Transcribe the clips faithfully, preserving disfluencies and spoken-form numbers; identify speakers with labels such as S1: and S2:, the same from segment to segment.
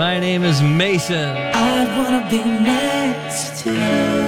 S1: My name is Mason.
S2: I want to be next to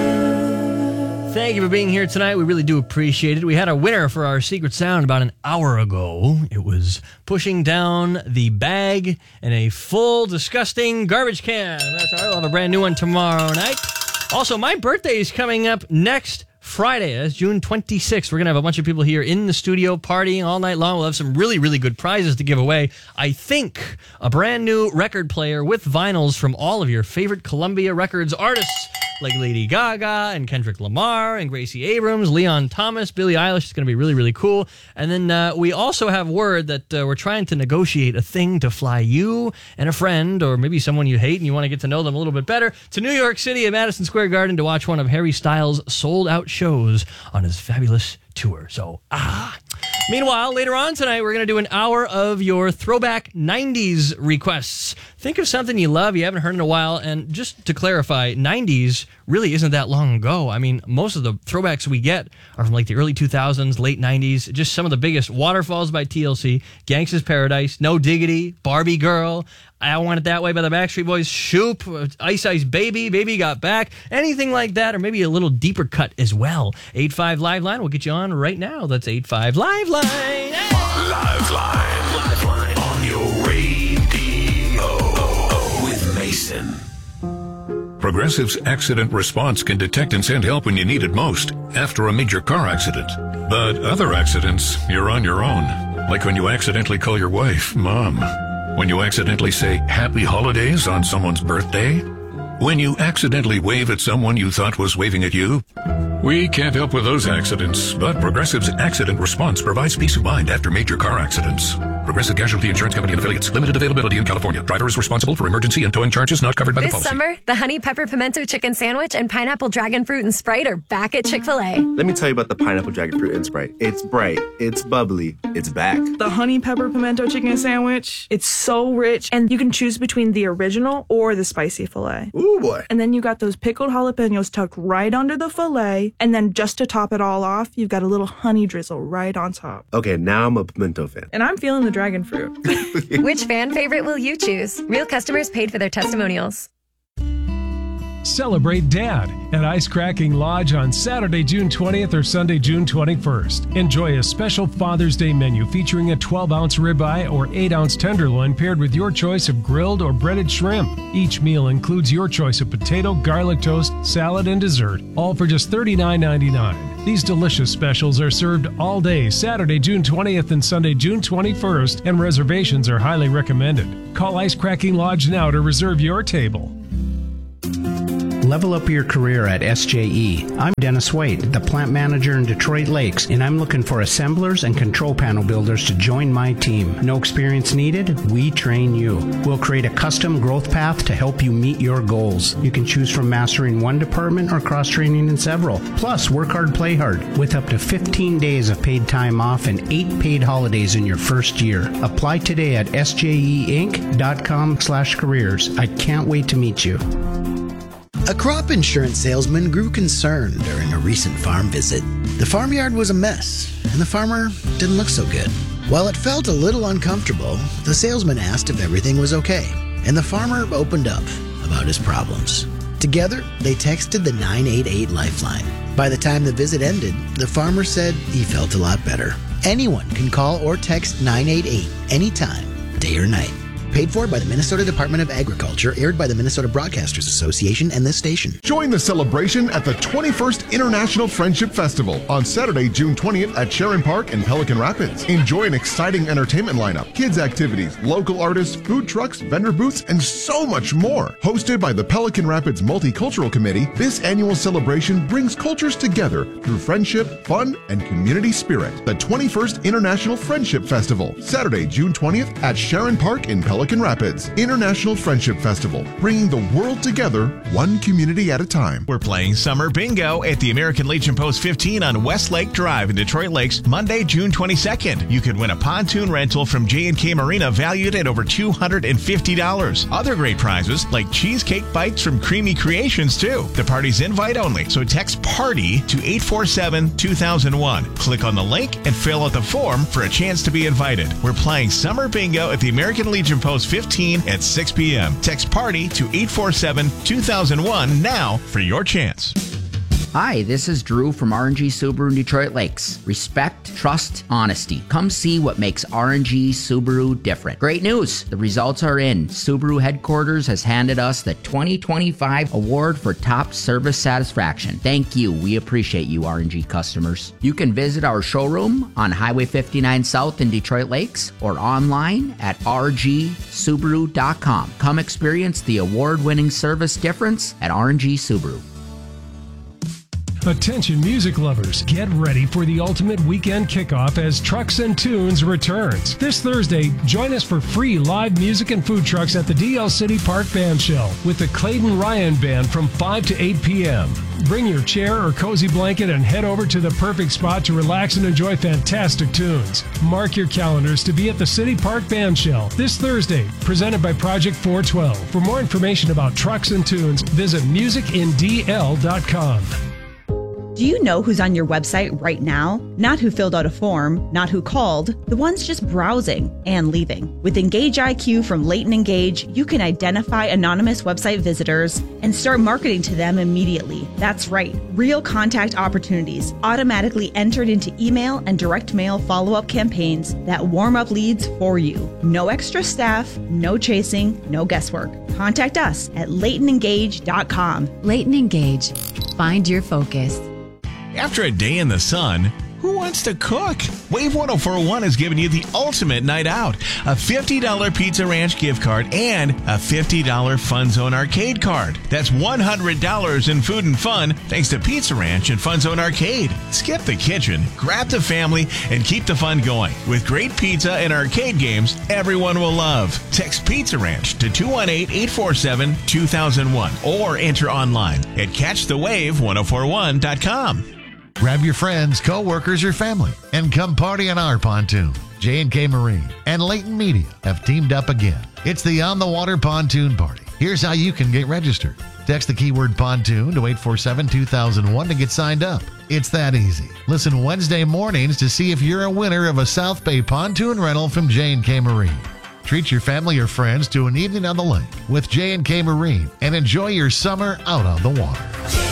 S2: you.
S1: Thank you for being here tonight. We really do appreciate it. We had a winner for our secret sound about an hour ago. It was pushing down the bag in a full, disgusting garbage can. That's all right. We'll have a brand new one tomorrow night. Also, my birthday is coming up next Friday. That's June twenty-sixth. We're going to have a bunch of people here in the studio partying all night long. We'll have some really, really good prizes to give away. I think a brand new record player with vinyls from all of your favorite Columbia Records artists, like Lady Gaga and Kendrick Lamar and Gracie Abrams, Leon Thomas, Billie Eilish. It's going to be really, really cool. And then uh, we also have word that uh, we're trying to negotiate a thing to fly you and a friend, or maybe someone you hate and you want to get to know them a little bit better, to New York City at Madison Square Garden to watch one of Harry Styles' sold-out shows on his fabulous tour. So, ah. Meanwhile, later on tonight, we're going to do an hour of your throwback nineties requests. Think of something you love, you haven't heard in a while, and just to clarify, nineties really isn't that long ago. I mean, most of the throwbacks we get are from like the early two thousands, late nineties, just some of the biggest. Waterfalls by T L C, Gangsta's Paradise, No Diggity, Barbie Girl, I Want It That Way by the Backstreet Boys, Shoop, Ice Ice Baby, Baby Got Back, anything like that, or maybe a little deeper cut as well. eight five Live Line, we'll get you on right now. That's eight five Live Line. Hey!
S3: Live Line. Live Line. On your radio. With Mason. Progressive's accident response can detect and send help when you need it most, after a major car accident. But other accidents, you're on your own. Like when you accidentally call your wife Mom. When you accidentally say Happy Holidays on someone's birthday. When you accidentally wave at someone you thought was waving at you. We can't help with those accidents, but Progressive's accident response provides peace of mind after major car accidents. Progressive Casualty Insurance Company and Affiliates. Limited availability in California. Driver is responsible for emergency and towing charges not covered by
S4: this
S3: the policy.
S4: This summer, the Honey Pepper Pimento Chicken Sandwich and Pineapple Dragon Fruit and Sprite are back at Chick-fil-A.
S5: Let me tell you about the Pineapple Dragon Fruit and Sprite. It's bright, it's bubbly, it's back.
S6: The Honey Pepper Pimento Chicken Sandwich, it's so rich, and you can choose between the original or the spicy filet.
S5: Ooh, boy.
S6: And then you got those pickled jalapenos tucked right under the filet, and then just to top it all off, you've got a little honey drizzle right on top.
S5: Okay, now I'm a pimento fan.
S6: And I'm feeling the dragon fruit.
S4: Which fan favorite will you choose? Real customers paid for their testimonials.
S7: Celebrate Dad at Ice Cracking Lodge on Saturday, June twentieth or Sunday, June twenty-first. Enjoy a special Father's Day menu featuring a twelve-ounce ribeye or eight ounce tenderloin paired with your choice of grilled or breaded shrimp. Each meal includes your choice of potato, garlic toast, salad, and dessert, all for just thirty-nine ninety-nine. These delicious specials are served all day Saturday, June twentieth and Sunday, June twenty-first, and reservations are highly recommended. Call Ice Cracking Lodge now to reserve your table.
S8: Level up your career at S J E. I'm Dennis Wade, the plant manager in Detroit Lakes, and I'm looking for assemblers and control panel builders to join my team. No experience needed, we train you. We'll create a custom growth path to help you meet your goals. You can choose from mastering one department or cross-training in several. Plus, work hard, play hard, with up to fifteen days of paid time off and eight paid holidays in your first year. Apply today at S J E Inc dot com slash careers. I can't wait to meet you.
S9: A crop insurance salesman grew concerned during a recent farm visit. The farmyard was a mess, and the farmer didn't look so good. While it felt a little uncomfortable, the salesman asked if everything was okay, and the farmer opened up about his problems. Together, they texted the nine eight eight Lifeline. By the time the visit ended, the farmer said he felt a lot better. Anyone can call or text nine eight eight anytime, day or night. Paid for by the Minnesota Department of Agriculture, aired by the Minnesota Broadcasters Association and this station.
S10: Join the celebration at the twenty-first International Friendship Festival on Saturday, June twentieth at Sharon Park in Pelican Rapids. Enjoy an exciting entertainment lineup, kids activities, local artists, food trucks, vendor booths, and so much more. Hosted by the Pelican Rapids Multicultural Committee, this annual celebration brings cultures together through friendship, fun, and community spirit. The twenty-first International Friendship Festival, Saturday, June twentieth at Sharon Park in Pelican Rapids. International Friendship Festival, bringing the world together, one community at a time.
S11: We're playing Summer Bingo at the American Legion Post fifteen on Westlake Drive in Detroit Lakes, Monday, June twenty-second. You could win a pontoon rental from J and K Marina valued at over two hundred fifty dollars. Other great prizes like cheesecake bites from Creamy Creations, too. The party's invite only, so text PARTY to eight four seven two thousand one. Click on the link and fill out the form for a chance to be invited. We're playing Summer Bingo at the American Legion Post Post fifteen at six p.m. Text PARTY to eight four seven, two thousand one now for your chance.
S12: Hi, this is Drew from R and G Subaru in Detroit Lakes. Respect, trust, honesty. Come see what makes R and G Subaru different. Great news! The results are in. Subaru headquarters has handed us the twenty twenty-five award for top service satisfaction. Thank you. We appreciate you, R and G customers. You can visit our showroom on Highway fifty-nine South in Detroit Lakes or online at r g subaru dot com. Come experience the award-winning service difference at R and G Subaru.
S7: Attention music lovers, get ready for the ultimate weekend kickoff as Trucks and Tunes returns. This Thursday, join us for free live music and food trucks at the D L City Park Band Shell with the Clayton Ryan Band from five to eight p.m. Bring your chair or cozy blanket and head over to the perfect spot to relax and enjoy fantastic tunes. Mark your calendars to be at the City Park Band Shell this Thursday, presented by Project four twelve. For more information about Trucks and Tunes, visit music in d l dot com.
S13: Do you know who's on your website right now? Not who filled out a form, not who called, the ones just browsing and leaving. With Engage I Q from Leighton Engage, you can identify anonymous website visitors and start marketing to them immediately. That's right, real contact opportunities automatically entered into email and direct mail follow-up campaigns that warm up leads for you. No extra staff, no chasing, no guesswork. Contact us at leighton engage dot com.
S14: Leighton Engage. Find your focus.
S11: After a day in the sun, who wants to cook? Wave one oh four point one is giving you the ultimate night out. A fifty dollars Pizza Ranch gift card and a fifty dollars Fun Zone Arcade card. That's one hundred dollars in food and fun thanks to Pizza Ranch and Fun Zone Arcade. Skip the kitchen, grab the family, and keep the fun going. With great pizza and arcade games everyone will love. Text Pizza Ranch to two one eight, eight four seven, two thousand one or enter online at catch the wave one oh four one dot com.
S15: Grab your friends, co-workers, or family and come party on our pontoon. J and K Marine and Leighton Media have teamed up again. It's the On the Water Pontoon Party. Here's how you can get registered. Text the keyword pontoon to eight four seven, two thousand one to get signed up. It's that easy. Listen Wednesday mornings to see if you're a winner of a South Bay pontoon rental from J and K Marine. Treat your family or friends to an evening on the lake with J and K Marine and enjoy your summer out on the water.